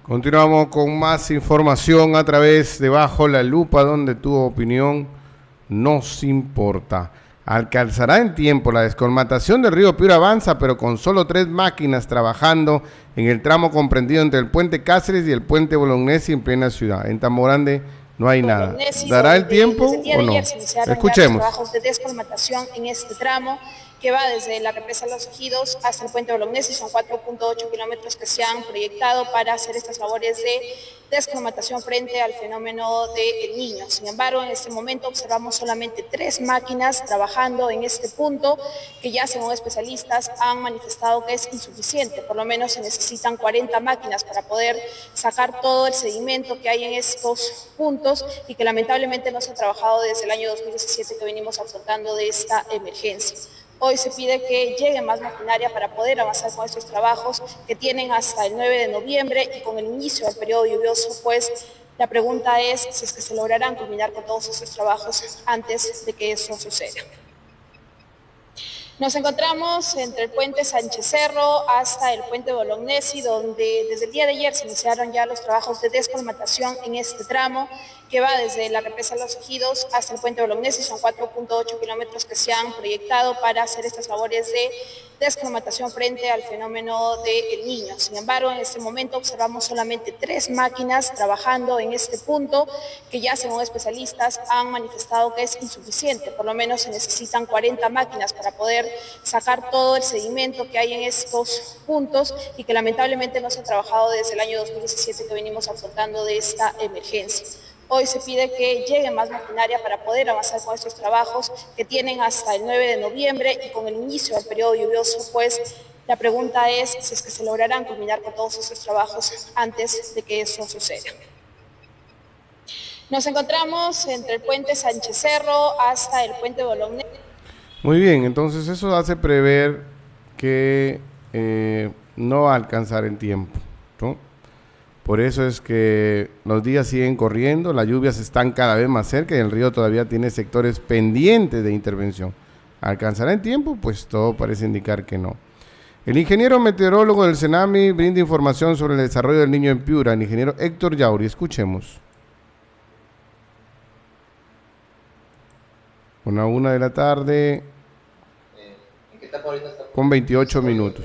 Continuamos con más información a través de Bajo la Lupa, donde tu opinión nos importa. Alcanzará en tiempo la descolmatación del río Piura avanza, pero con solo 3 máquinas trabajando en el tramo comprendido entre el puente Cáceres y el puente Bolognesi en plena ciudad. En Tamborande no hay nada. ¿Dará el tiempo o no? Escuchemos. Los trabajos de descolmatación en este tramo que va desde la represa Los Ejidos hasta el puente Bolognesi. Son 4.8 kilómetros que se han proyectado para hacer estas labores de descolmatación frente al fenómeno del Niño. Sin embargo, en este momento observamos solamente 3 máquinas trabajando en este punto, que ya según especialistas han manifestado que es insuficiente. Por lo menos se necesitan 40 máquinas para poder sacar todo el sedimento que hay en estos puntos y que lamentablemente no se ha trabajado desde el año 2017 que venimos afrontando de esta emergencia. Hoy se pide que llegue más maquinaria para poder avanzar con estos trabajos que tienen hasta el 9 de noviembre y con el inicio del periodo lluvioso, pues la pregunta es si es que se lograrán culminar con todos estos trabajos antes de que eso suceda. Nos encontramos entre el puente Sánchez Cerro hasta el puente Bolognesi, donde desde el día de ayer se iniciaron ya los trabajos de descolmatación en este tramo, que va desde la represa Los Ejidos hasta el puente Bolognesi. Son 4.8 kilómetros que se han proyectado para hacer estas labores de descolmatación frente al fenómeno del Niño. Sin embargo, en este momento observamos solamente 3 máquinas trabajando en este punto, que ya según especialistas han manifestado que es insuficiente. Por lo menos se necesitan 40 máquinas para poder sacar todo el sedimento que hay en estos puntos y que lamentablemente no se ha trabajado desde el año 2017 que venimos afrontando de esta emergencia. Hoy se pide que llegue más maquinaria para poder avanzar con estos trabajos que tienen hasta el 9 de noviembre y con el inicio del periodo lluvioso, pues la pregunta es si es que se lograrán culminar con todos estos trabajos antes de que eso suceda. Nos encontramos entre el puente Sánchez Cerro hasta el puente Bolognesi. Muy bien, entonces eso hace prever que no va a alcanzar en tiempo, ¿no? Por eso es que los días siguen corriendo, las lluvias están cada vez más cerca y el río todavía tiene sectores pendientes de intervención. ¿Alcanzará en tiempo? Pues todo parece indicar que no. El ingeniero meteorólogo del CENAMI brinda información sobre el desarrollo del Niño en Piura, el ingeniero Héctor Yauri. Escuchemos. Una 1 de la tarde, ¿En qué etapa ahorita está? con 28 minutos.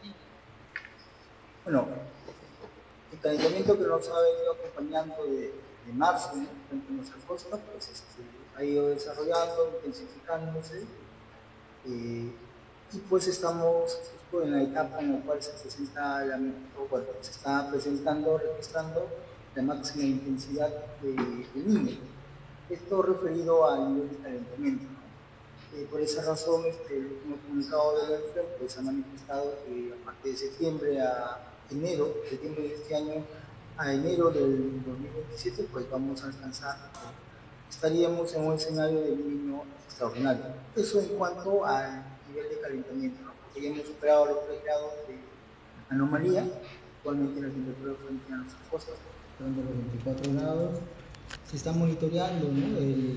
Bueno, el calentamiento que nos ha venido acompañando de marzo, ¿no?, en nuestra costa, pues ha ido desarrollando, intensificándose, y pues estamos justo en la etapa en la cual se está presentando, registrando la máxima intensidad del Niño. Esto referido al nivel de calentamiento, ¿no? Por esa razón, el último comunicado del ENFREN pues ha manifestado que a partir de septiembre a enero, septiembre de este año a enero del 2027, pues vamos a alcanzar, estaríamos en un escenario de Niño extraordinario. Eso en cuanto al nivel de calentamiento, ¿no? Porque ya hemos superado los 3 grados de anomalía. Actualmente la temperatura frente a nuestras costas son de los 24 grados. Se está monitoreando, ¿no?,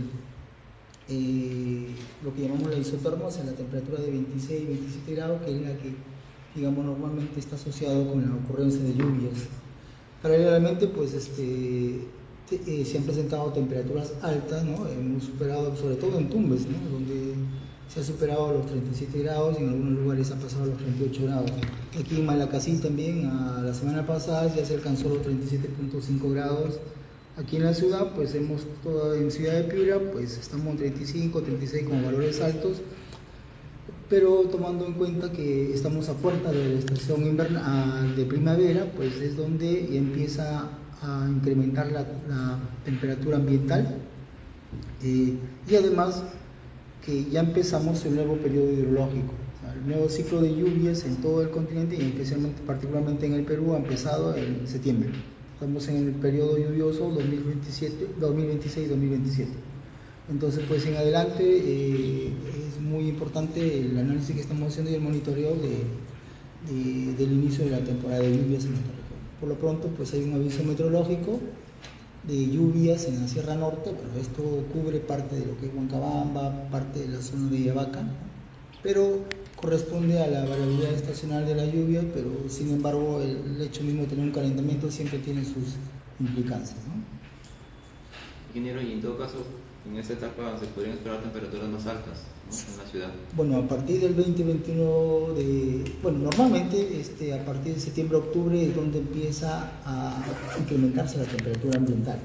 lo que llamamos la isotermos, la temperatura de 26, 27 grados, que es la que, digamos, normalmente está asociado con la ocurrencia de lluvias. Paralelamente, pues se han presentado temperaturas altas, ¿no? Hemos superado, sobre todo en Tumbes, ¿no?, donde se ha superado los 37 grados y en algunos lugares ha pasado los 38 grados. Aquí en Malacasí también, la semana pasada ya se alcanzó los 37.5 grados. Aquí en la ciudad, pues en Ciudad de Piura, pues estamos en 35, 36 con valores altos, pero tomando en cuenta que estamos a puerta de la estación invernal de primavera, pues es donde ya empieza a incrementar la temperatura ambiental, y además que ya empezamos el nuevo periodo hidrológico, o sea, el nuevo ciclo de lluvias en todo el continente y especialmente, particularmente en el Perú, ha empezado en septiembre. Estamos en el periodo lluvioso 2026-2027. Entonces, pues en adelante es muy importante el análisis que estamos haciendo y el monitoreo del inicio de la temporada de lluvias en nuestra región. Por lo pronto, pues hay un aviso meteorológico de lluvias en la Sierra Norte. Bueno, esto cubre parte de lo que es Huancabamba, parte de la zona de Yabaca, pero corresponde a la variabilidad estacional de la lluvia, pero sin embargo el hecho mismo de tener un calentamiento siempre tiene sus implicancias, ¿no? Ingeniero, y en todo caso, en esta etapa se podrían esperar temperaturas más altas, ¿no?, en la ciudad. Bueno, a partir del 2021 bueno, normalmente a partir de septiembre-octubre es donde empieza a incrementarse la temperatura ambiental,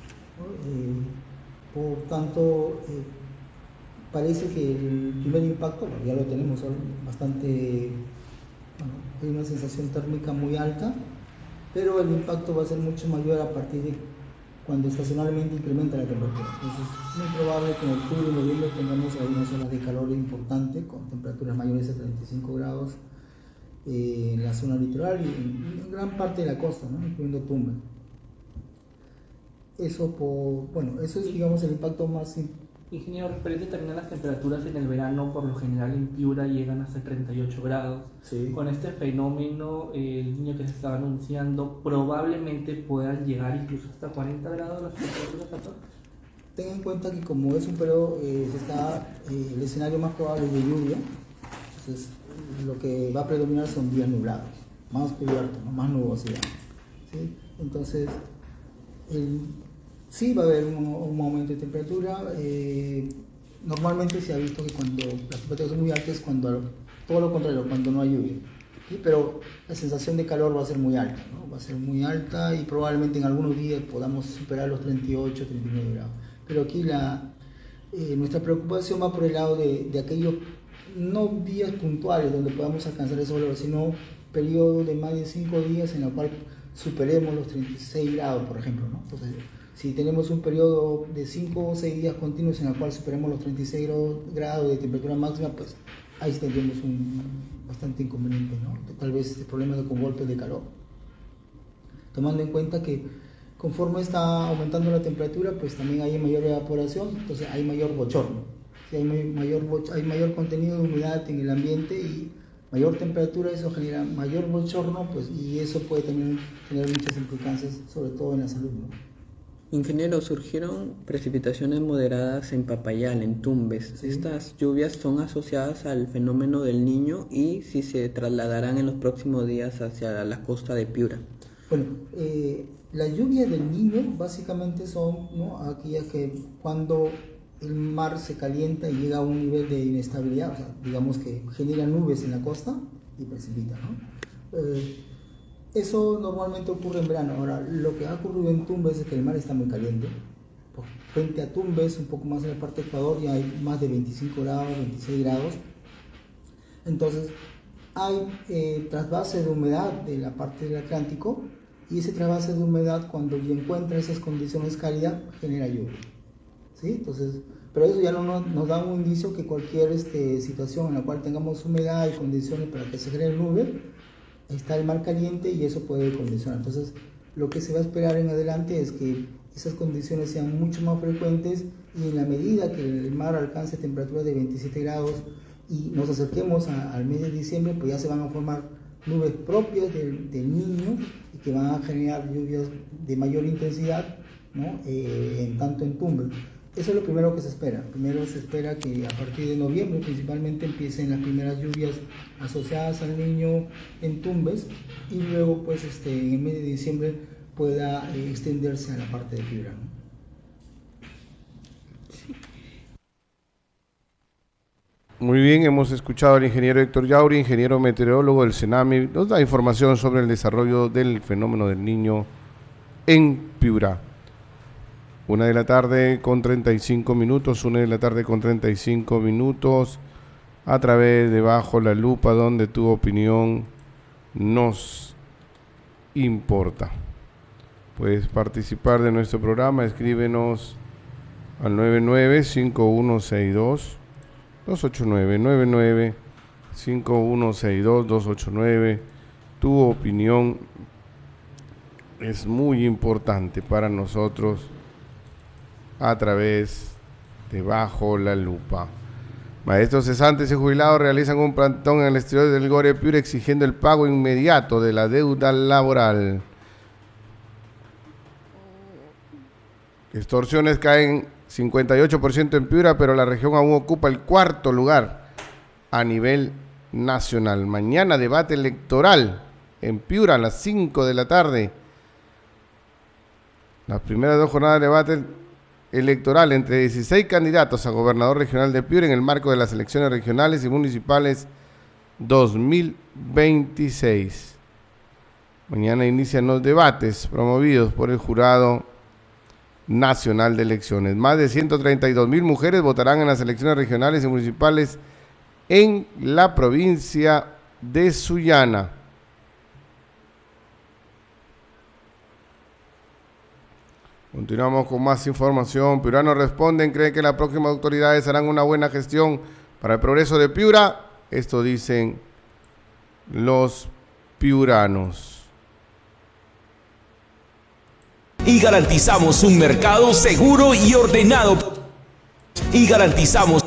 ¿no? Por tanto, parece que el primer impacto, bueno, ya lo tenemos bastante, bueno, hay una sensación térmica muy alta, pero el impacto va a ser mucho mayor a partir de cuando estacionalmente incrementa la temperatura. Entonces, es muy probable que en octubre y noviembre tengamos algunas zonas de calor importante, con temperaturas mayores de 35 grados en la zona litoral y en gran parte de la costa, ¿no?, incluyendo Tumbes. Eso es, digamos, el impacto más importante. Ingeniero, referente también a las temperaturas en el verano, por lo general en Piura llegan hasta 38 grados. Sí. Con este fenómeno, el niño que se estaba anunciando, probablemente puedan llegar incluso hasta 40 grados las temperaturas actuales. Ten en cuenta que como es un periodo, el escenario más probable es de lluvia, entonces lo que va a predominar son días nublados, más cubiertos, ¿no?, más nubosidad, ¿sí? Entonces, sí va a haber un aumento de temperatura. Normalmente se ha visto que cuando las temperaturas son muy altas, todo lo contrario, cuando no hay lluvia, ¿sí? Pero la sensación de calor va a ser muy alta, ¿no? Va a ser muy alta y probablemente en algunos días podamos superar los 38, 39 grados. Pero aquí nuestra preocupación va por el lado de aquellos, no días puntuales donde podamos alcanzar esos valores, sino periodos de más de 5 días en el cual superemos los 36 grados, por ejemplo, ¿no? Entonces, si tenemos un periodo de 5 o 6 días continuos en el cual superemos los 36 grados de temperatura máxima, pues ahí tendremos un bastante inconveniente, ¿no? Tal vez el problema con golpes de calor. Tomando en cuenta que conforme está aumentando la temperatura, pues también hay mayor evaporación, entonces hay mayor bochorno. Si hay mayor contenido de humedad en el ambiente y mayor temperatura, eso genera mayor bochorno, pues, y eso puede también tener muchas implicancias, sobre todo en la salud, ¿no? Ingeniero, surgieron precipitaciones moderadas en Papayal, en Tumbes. Sí. ¿Estas lluvias son asociadas al fenómeno del Niño y si se trasladarán en los próximos días hacia la costa de Piura? Bueno, las lluvias del Niño básicamente son, ¿no?, aquellas que cuando el mar se calienta y llega a un nivel de inestabilidad, o sea, digamos que genera nubes en la costa y precipita, ¿no? Eso normalmente ocurre en verano. Ahora, lo que ha ocurrido en Tumbes es que el mar está muy caliente. Frente a Tumbes, un poco más en la parte de Ecuador, ya hay más de 25 grados, 26 grados. Entonces, hay trasvase de humedad de la parte del Atlántico, y ese trasvase de humedad, cuando encuentra esas condiciones cálidas, genera lluvia, ¿sí? Entonces, pero eso ya no nos da un indicio que cualquier situación en la cual tengamos humedad y condiciones para que se genere nube, está el mar caliente y eso puede condicionar. Entonces, lo que se va a esperar en adelante es que esas condiciones sean mucho más frecuentes, y en la medida que el mar alcance temperaturas de 27 grados y nos acerquemos al mes de diciembre, pues ya se van a formar nubes propias del Niño y que van a generar lluvias de mayor intensidad, ¿no?, tanto en Tumbes. Eso es lo primero que se espera. Primero se espera que a partir de noviembre principalmente empiecen las primeras lluvias asociadas al Niño en Tumbes, y luego pues en el mes de diciembre pueda extenderse a la parte de Piura, ¿no? Muy bien, hemos escuchado al ingeniero Héctor Yauri, ingeniero meteorólogo del CENAMI, nos da información sobre el desarrollo del fenómeno del Niño en Piura. 1 de la tarde con 35 minutos, 1 de la tarde con 35 minutos, a través de Bajo la Lupa, donde tu opinión nos importa. Puedes participar de nuestro programa, escríbenos al 99-5162. 289-5162-289. Tu opinión es muy importante para nosotros a través de Bajo la Lupa. Maestros cesantes y jubilados realizan un plantón en el exterior del Gore Piura exigiendo el pago inmediato de la deuda laboral. Extorsiones caen 58% en Piura, pero la región aún ocupa el 4.º lugar a nivel nacional. Mañana debate electoral en Piura a las 5 de la tarde. Las primeras 2 jornadas de debate electoral entre 16 candidatos a gobernador regional de Piura en el marco de las elecciones regionales y municipales 2026. Mañana inician los debates promovidos por el Jurado Nacional de Elecciones. Más de 132,000 mujeres votarán en las elecciones regionales y municipales en la provincia de Sullana. Continuamos con más información. Piuranos responden, creen que las próximas autoridades harán una buena gestión para el progreso de Piura. Esto dicen los piuranos. Y garantizamos un mercado seguro y ordenado. Y garantizamos...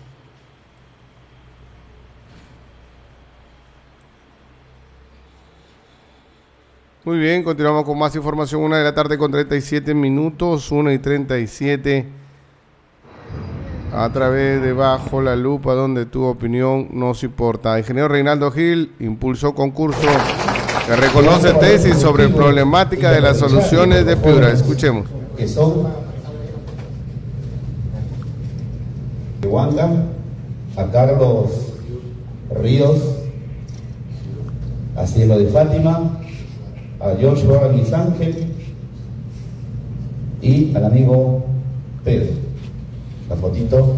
Muy bien, continuamos con más información. 1 de la tarde con 37 minutos, 1:37. A través de Bajo la Lupa, donde tu opinión nos importa. Ingeniero Reinaldo Gil impulsó concurso que reconoce tesis sobre problemática de las soluciones de Piura. Escuchemos. Que son de Huanca, a Carlos Ríos, a Cielo de Fátima, a Joshua Luis Ángel y al amigo Pedro. La fotito.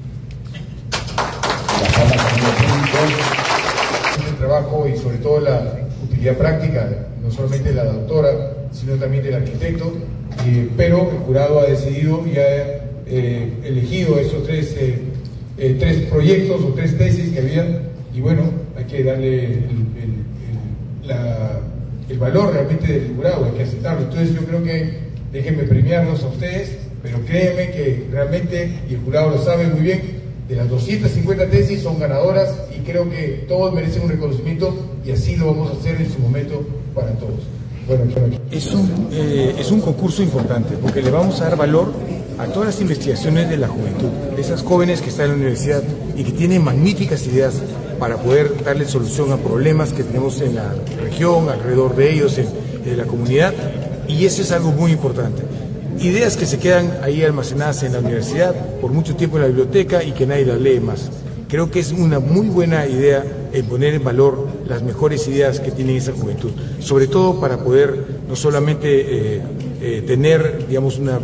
El trabajo y sobre todo la utilidad práctica, no solamente de la doctora, sino también del arquitecto, pero el jurado ha decidido y ha elegido esos tres proyectos o 3 tesis que había, y bueno, hay que darle el valor realmente del jurado, hay que aceptarlo. Entonces yo creo que déjenme premiarlos a ustedes, pero créanme que realmente, y el jurado lo sabe muy bien, de las 250 tesis son ganadoras y creo que todos merecen un reconocimiento y así lo vamos a hacer en su momento para todos. Bueno, es un concurso importante porque le vamos a dar valor a todas las investigaciones de la juventud, de esas jóvenes que están en la universidad y que tienen magníficas ideas para poder darle solución a problemas que tenemos en la región, alrededor de ellos, en la comunidad, y eso es algo muy importante. Ideas que se quedan ahí almacenadas en la universidad por mucho tiempo en la biblioteca y que nadie las lee más. Creo que es una muy buena idea poner en valor las mejores ideas que tiene esa juventud, sobre todo para poder no solamente tener, digamos, una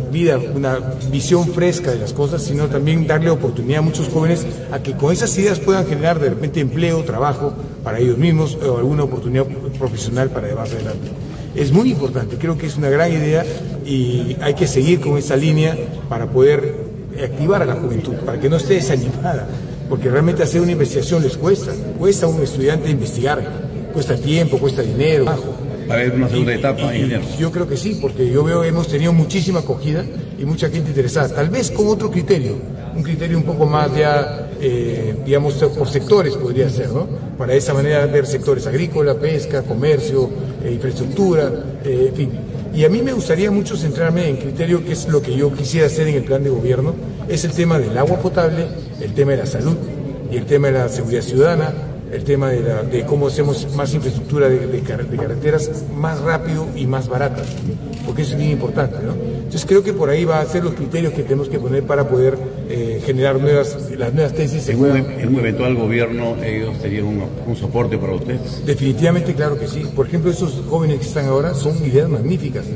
visión fresca de las cosas, sino también darle oportunidad a muchos jóvenes a que con esas ideas puedan generar de repente empleo, trabajo para ellos mismos o alguna oportunidad profesional para más adelante. Es muy importante, creo que es una gran idea y hay que seguir con esa línea para poder activar a la juventud, para que no esté desanimada, porque realmente hacer una investigación les cuesta a un estudiante investigar, cuesta tiempo, cuesta dinero. Va a haber una segunda etapa, ingeniero. Yo creo que sí, porque yo veo hemos tenido muchísima acogida y mucha gente interesada, tal vez con otro criterio, un criterio un poco más ya, digamos, por sectores podría ser, ¿no? Para de esa manera ver sectores agrícola, pesca, comercio, infraestructura, en fin. Y a mí me gustaría mucho centrarme en criterio, que es lo que yo quisiera hacer en el plan de gobierno, es el tema del agua potable, el tema de la salud y el tema de la seguridad ciudadana, el tema de cómo hacemos más infraestructura de carreteras más rápido y más baratas, porque eso es bien importante, ¿no? Entonces creo que por ahí va a ser los criterios que tenemos que poner para poder generar las nuevas tesis. En un eventual gobierno, ellos serían un soporte para ustedes. Definitivamente, claro que sí. Por ejemplo, esos jóvenes que están ahora son ideas magníficas.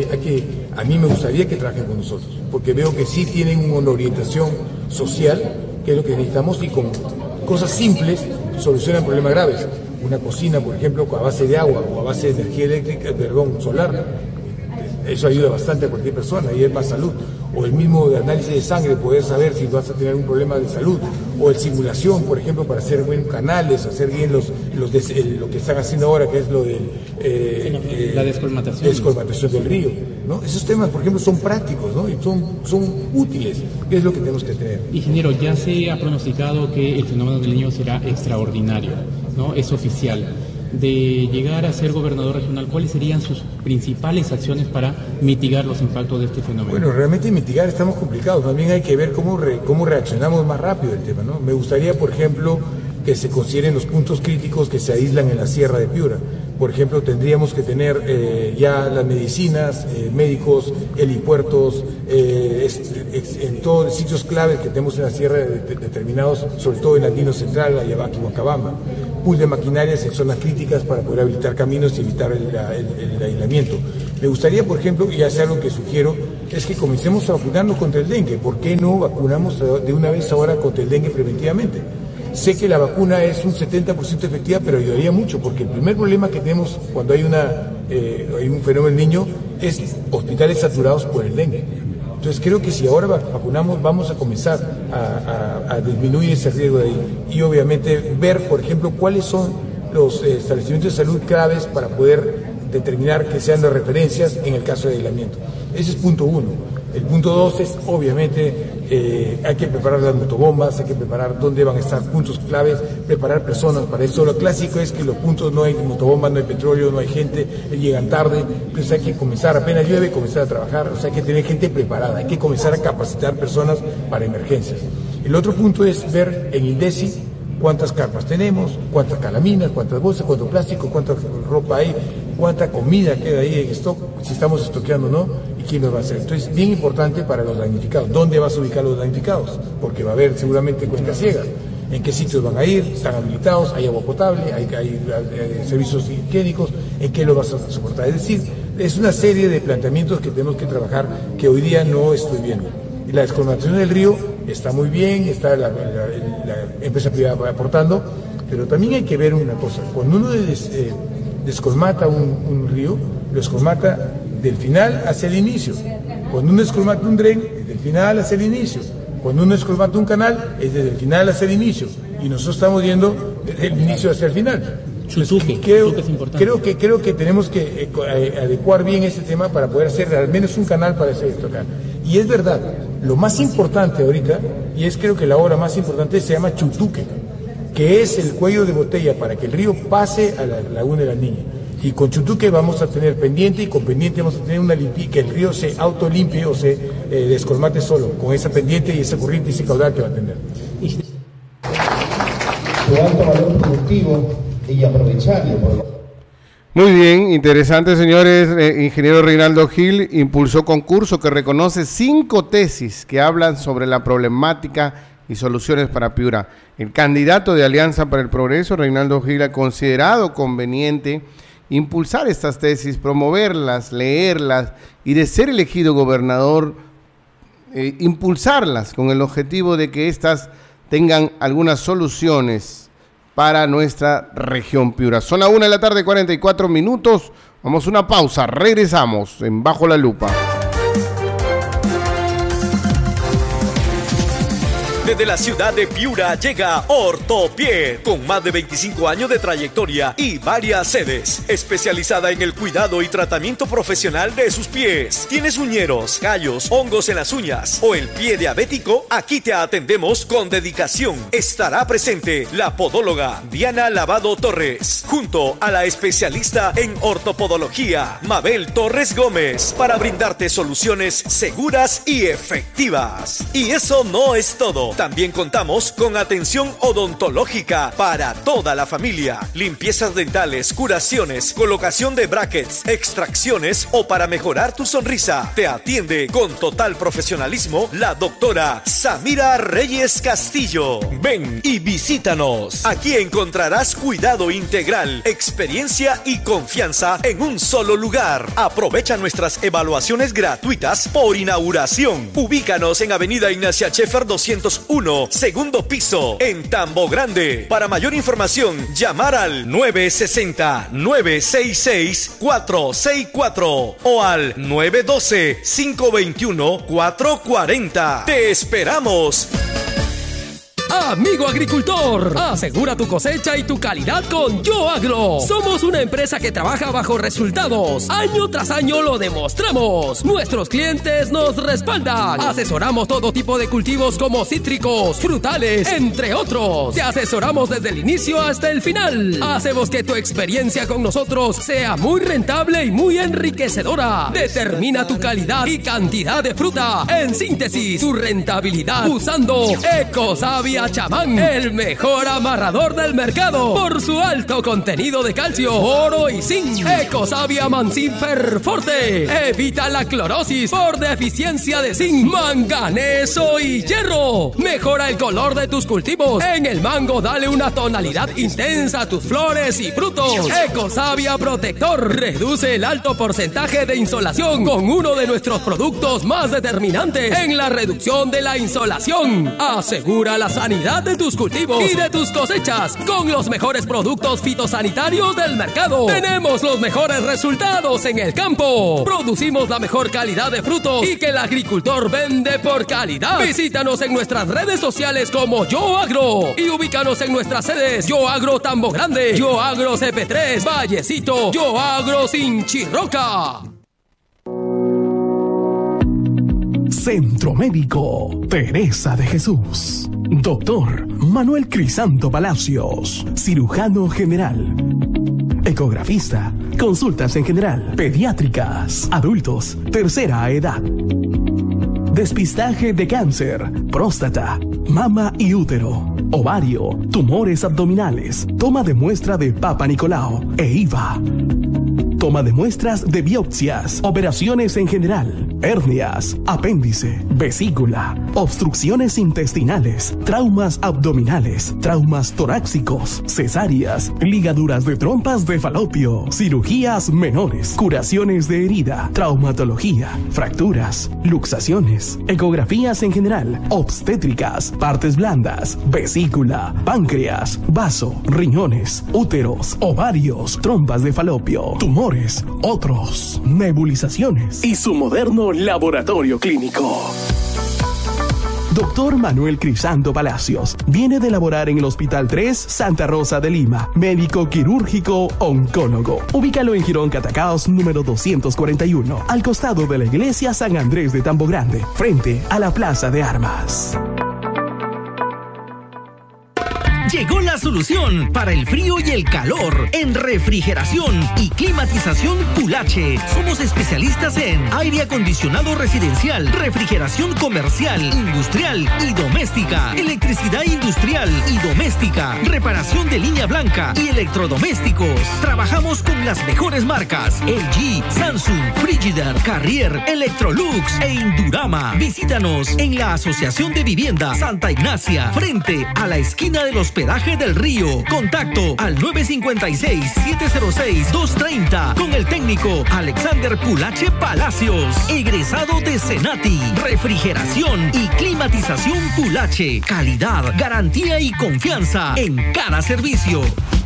A mí me gustaría que trabajen con nosotros, porque veo que sí tienen una orientación social, que es lo que necesitamos, y con cosas simples solucionan problemas graves. Una cocina, por ejemplo, a base de agua o a base de energía eléctrica, solar, eso ayuda bastante a cualquier persona y es más salud. O el mismo de análisis de sangre, poder saber si vas a tener un problema de salud. O el simulación, por ejemplo, para hacer buenos canales, hacer bien lo que están haciendo ahora, que es lo de la descolmatación del río, ¿no? Esos temas, por ejemplo, son prácticos, ¿no? Y son útiles, que es lo que tenemos que tener. Ingeniero, ya se ha pronosticado que el fenómeno del Niño será extraordinario, ¿no? Es oficial. De llegar a ser gobernador regional, ¿cuáles serían sus principales acciones para mitigar los impactos de este fenómeno? Bueno, realmente mitigar estamos complicados, también hay que ver cómo reaccionamos más rápido al tema, ¿no? Me gustaría, por ejemplo, que se consideren los puntos críticos que se aíslan en la Sierra de Piura. Por ejemplo, tendríamos que tener ya las medicinas, médicos, helipuertos, en todos los sitios claves que tenemos en la sierra determinados, sobre todo en Andino Central, Ayabaca y Huancabamba. Pool de maquinarias en zonas críticas para poder habilitar caminos y evitar el aislamiento. Me gustaría, por ejemplo, y hacer algo que sugiero, es que comencemos a vacunarnos contra el dengue. ¿Por qué no vacunamos de una vez ahora contra el dengue preventivamente? Sé que la vacuna es un 70% efectiva, pero ayudaría mucho, porque el primer problema que tenemos cuando hay un fenómeno del niño es hospitales saturados por el dengue. Entonces creo que si ahora vacunamos vamos a comenzar a disminuir ese riesgo de ahí. Y obviamente ver, por ejemplo, cuáles son los establecimientos de salud claves para poder determinar que sean las referencias en el caso de aislamiento. Ese es punto 1. El punto 2 es, obviamente, hay que preparar las motobombas, hay que preparar dónde van a estar puntos claves, preparar personas para eso. Lo clásico es que los puntos no hay motobombas, no hay petróleo, no hay gente, llegan tarde, entonces hay que comenzar, apenas llueve, comenzar a trabajar, o sea, hay que tener gente preparada, hay que comenzar a capacitar personas para emergencias. El otro punto es ver en INDECI cuántas carpas tenemos, cuántas calaminas, cuántas bolsas, cuánto plástico, cuánta ropa hay, cuánta comida queda ahí en stock, si estamos estoqueando o no, y quién nos va a hacer. Entonces, bien importante para los damnificados. ¿Dónde vas a ubicar los damnificados? Porque va a haber seguramente cuencas ciegas. ¿En qué sitios van a ir? ¿Están habilitados? ¿Hay agua potable? ¿Hay servicios higiénicos? ¿En qué lo vas a soportar? Es decir, es una serie de planteamientos que tenemos que trabajar que hoy día no estoy viendo. Y la descolmatación del río está muy bien, está la empresa privada aportando, pero también hay que ver una cosa. Cuando uno descolmata un río, lo descolmata del final hacia el inicio. Cuando uno descolmata un dren, es del final hacia el inicio. Cuando uno descolmata un canal, es desde el final hacia el inicio. Y nosotros estamos yendo desde el inicio hacia el final. Creo que tenemos que adecuar bien este tema para poder hacer al menos un canal para ese tocar. Y es verdad, lo más importante ahorita, y es creo que la obra más importante, se llama Chutuque, que es el cuello de botella para que el río pase a la laguna de la Niña. Y con Chutuque vamos a tener pendiente, y con pendiente vamos a tener una limpia, que el río se autolimpie o se descolmate solo, con esa pendiente y esa corriente y ese caudal que va a tener. Su alto valor productivo y aprovecharlo. Muy bien, interesante, señores. Ingeniero Reinaldo Gil impulsó concurso que reconoce 5 tesis que hablan sobre la problemática y soluciones para Piura. El candidato de Alianza para el Progreso, Reinaldo Gil, ha considerado conveniente impulsar estas tesis, promoverlas, leerlas y, de ser elegido gobernador, impulsarlas con el objetivo de que éstas tengan algunas soluciones para nuestra región Piura. Son las 1:44 p.m. Vamos a una pausa, regresamos en Bajo la Lupa. Desde la ciudad de Piura llega Ortopié, con más de 25 años de trayectoria y varias sedes, especializada en el cuidado y tratamiento profesional de sus pies. ¿Tienes uñeros, callos, hongos en las uñas o el pie diabético? Aquí te atendemos con dedicación. Estará presente la podóloga Diana Lavado Torres, junto a la especialista en ortopodología Mabel Torres Gómez, para brindarte soluciones seguras y efectivas. Y eso no es todo. También contamos con atención odontológica para toda la familia, limpiezas dentales, curaciones, colocación de brackets, extracciones o para mejorar tu sonrisa. Te atiende con total profesionalismo la doctora Samira Reyes Castillo. Ven y visítanos. Aquí encontrarás cuidado integral, experiencia y confianza en un solo lugar. Aprovecha nuestras evaluaciones gratuitas por inauguración. Ubícanos en Avenida Ignacia Scheffer 201, segundo piso, en Tambo Grande. Para mayor información, llamar al 960-966-464 o al 912-521-440. ¡Te esperamos! Amigo agricultor, asegura tu cosecha y tu calidad con Yo Agro. Somos una empresa que trabaja bajo resultados. Año tras año lo demostramos. Nuestros clientes nos respaldan. Asesoramos todo tipo de cultivos como cítricos, frutales, entre otros. Te asesoramos desde el inicio hasta el final. Hacemos que tu experiencia con nosotros sea muy rentable y muy enriquecedora. Determina tu calidad y cantidad de fruta. En síntesis, tu rentabilidad usando Ecosavia Pachamán, el mejor amarrador del mercado por su alto contenido de calcio, oro y zinc. Ecosavia Mancinfer Forte evita la clorosis por deficiencia de zinc, manganeso y hierro. Mejora el color de tus cultivos. En el mango dale una tonalidad intensa a tus flores y frutos. Ecosavia Protector reduce el alto porcentaje de insolación con uno de nuestros productos más determinantes en la reducción de la insolación. Asegura la sanidad de tus cultivos y de tus cosechas con los mejores productos fitosanitarios del mercado. Tenemos los mejores resultados en el campo. Producimos la mejor calidad de frutos y que el agricultor vende por calidad. Visítanos en nuestras redes sociales como Yo Agro y ubícanos en nuestras sedes Yo Agro Tambo Grande, Yo Agro CP3, Vallecito, Yo Agro Sinchirroca. Centro Médico Teresa de Jesús. Doctor Manuel Crisanto Palacios, cirujano general, ecografista, consultas en general, pediátricas, adultos, tercera edad, despistaje de cáncer, próstata, mama y útero, ovario, tumores abdominales, toma de muestra de Papa Nicolau e IVA, toma de muestras de biopsias, operaciones en general, hernias, apéndice, vesícula, obstrucciones intestinales, traumas abdominales, traumas torácicos, cesáreas, ligaduras de trompas de falopio, cirugías menores, curaciones de herida, traumatología, fracturas, luxaciones, ecografías en general, obstétricas, partes blandas, vesícula, páncreas, vaso, riñones, úteros, ovarios, trompas de falopio, tumores, otros, nebulizaciones y su moderno laboratorio clínico. Doctor Manuel Crisanto Palacios viene de laborar en el Hospital 3 Santa Rosa de Lima, médico quirúrgico oncólogo. Ubícalo en Girón Catacaos número 241, al costado de la iglesia San Andrés de Tambo Grande, frente a la Plaza de Armas. Llegó la solución para el frío y el calor en refrigeración y climatización Pulache. Somos especialistas en aire acondicionado residencial, refrigeración comercial, industrial y doméstica, electricidad industrial y doméstica, reparación de línea blanca y electrodomésticos. Trabajamos con las mejores marcas: LG, Samsung, Frigidaire, Carrier, Electrolux e Indurama. Visítanos en la Asociación de Vivienda Santa Ignacia, frente a la esquina del Hospedaje del Río. Contacto al 956-706-230 con el técnico Alexander Pulache Palacios, egresado de Senati. Refrigeración y climatización Pulache. Calidad, garantía y confianza en cada servicio.